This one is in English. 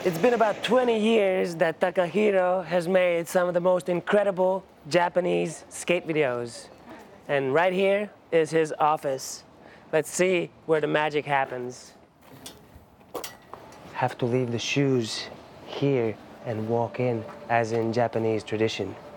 It's been about 20 years that Takahiro has made some of the most incredible Japanese skate videos. And right here is his office. Let's see where the magic happens. Have to leave the shoes here and walk in, as in Japanese tradition.